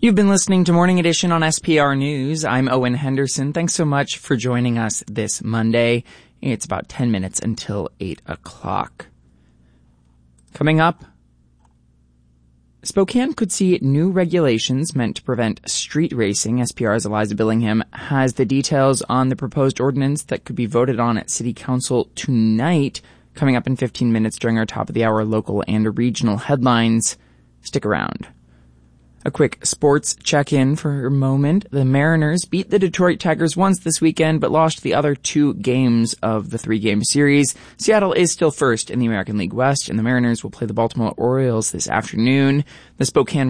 You've been listening to Morning Edition on SPR News. I'm Owen Henderson. Thanks so much for joining us this Monday. It's about 10 minutes until 8 o'clock. Coming up, Spokane could see new regulations meant to prevent street racing. SPR's Eliza Billingham has the details on the proposed ordinance that could be voted on at City Council tonight, coming up in 15 minutes during our top of the hour local and regional headlines. Stick around. A quick sports check-in for a moment. The Mariners beat the Detroit Tigers once this weekend, but lost the other 2 games of the 3-game series. Seattle is still first in the American League West, and the Mariners will play the Baltimore Orioles this afternoon. The Spokane